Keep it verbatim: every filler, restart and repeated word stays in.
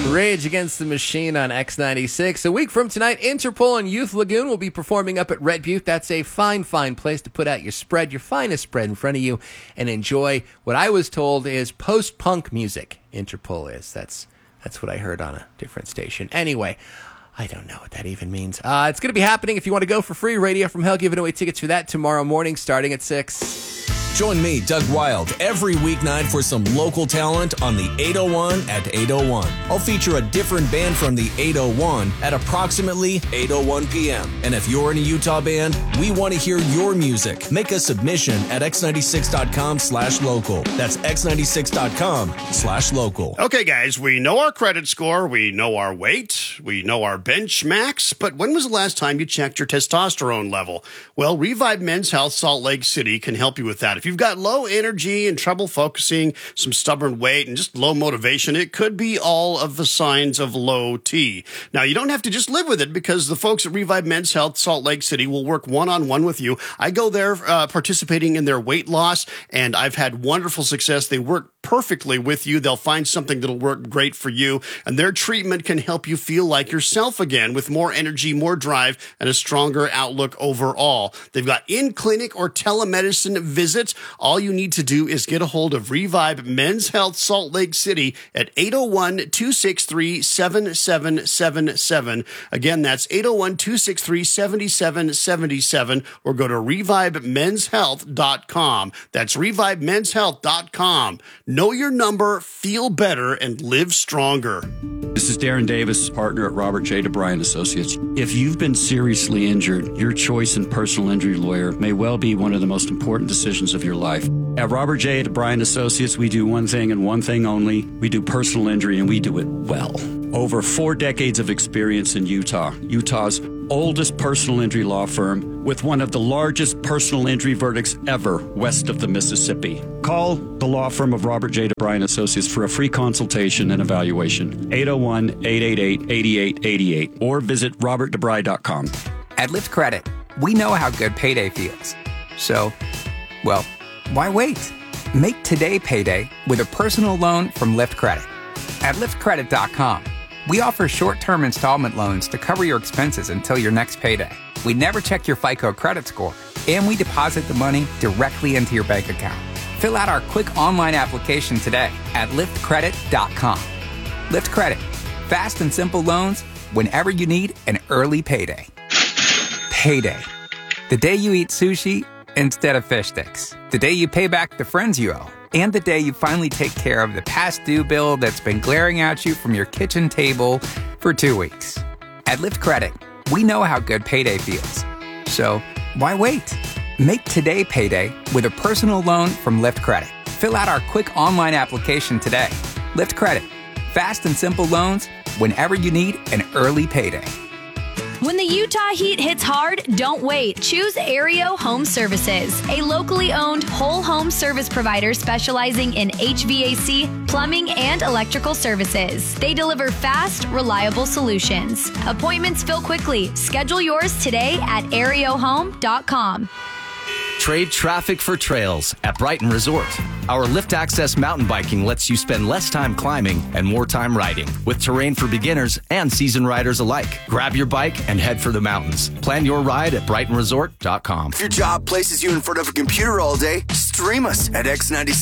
Rage Against the Machine on X ninety-six. A week from tonight, Interpol and Youth Lagoon will be performing up at Red Butte. That's a fine, fine place to put out your spread, your finest spread in front of you, and enjoy what I was told is post-punk music. Interpol is. That's that's what I heard on a different station. Anyway, I don't know what that even means. Uh, it's going to be happening. If you want to go for free, Radio from Hell giving away tickets for that tomorrow morning starting at six. Join me, Doug Wild, every weeknight for some local talent on the eight oh one at eight oh one. I'll feature a different band from the eight oh one at approximately eight oh one p.m. And if you're in a Utah band, we want to hear your music. Make a submission at x ninety-six dot com slash local. That's x ninety-six dot com slash local. Okay, guys, we know our credit score, we know our weight, we know our bench max, but when was the last time you checked your testosterone level? Well, Revive Men's Health Salt Lake City can help you with that. If you've got low energy and trouble focusing, some stubborn weight, and just low motivation, it could be all of the signs of low T. Now, you don't have to just live with it because the folks at Revive Men's Health Salt Lake City will work one-on-one with you. I go there uh, participating in their weight loss, and I've had wonderful success. They work perfectly with you. They'll find something that'll work great for you, and their treatment can help you feel like yourself again with more energy, more drive, and a stronger outlook overall. They've got in-clinic or telemedicine visits. All you need to do is get a hold of Revive Men's Health Salt Lake City at eight oh one, two six three, seven seven seven seven. Again, that's eight oh one, two six three, seven seven seven seven, or go to revive men's health dot com. That's revive men's health dot com. Know your number, feel better, and live stronger. This is Darren Davis, partner at Robert J. DeBryan Associates. If you've been seriously injured, your choice in personal injury lawyer may well be one of the most important decisions of your life. At Robert J. DeBryan Associates, we do one thing and one thing only. We do personal injury, and we do it well. Over four decades of experience in Utah, Utah's oldest personal injury law firm with one of the largest personal injury verdicts ever west of the Mississippi. Call the law firm of Robert J. DeBryan Associates for a free consultation and evaluation. eight oh one, eight eight eight, eight eight eight eight or visit robert debry dot com. At Lyft Credit, we know how good payday feels. So, well, why wait? Make today payday with a personal loan from Lyft Credit. At lyft credit dot com, we offer short-term installment loans to cover your expenses until your next payday. We never check your FICO credit score, and we deposit the money directly into your bank account. Fill out our quick online application today at lyft credit dot com. Lyft Credit. Fast and simple loans whenever you need an early payday. Payday. The day you eat sushi instead of fish sticks. The day you pay back the friends you owe. And the day you finally take care of the past due bill that's been glaring at you from your kitchen table for two weeks. At Lyft Credit, we know how good payday feels. So, why wait? Make today payday with a personal loan from Lyft Credit. Fill out our quick online application today. Lyft Credit. Fast and simple loans whenever you need an early payday. When the Utah heat hits hard, don't wait. Choose Aereo Home Services, a locally owned whole home service provider specializing in H V A C, plumbing, and electrical services. They deliver fast, reliable solutions. Appointments fill quickly. Schedule yours today at aereo home dot com. Trade traffic for trails at Brighton Resort. Our Lift Access mountain biking lets you spend less time climbing and more time riding, with terrain for beginners and seasoned riders alike. Grab your bike and head for the mountains. Plan your ride at brighton resort dot com. If your job places you in front of a computer all day, stream us at X ninety-six.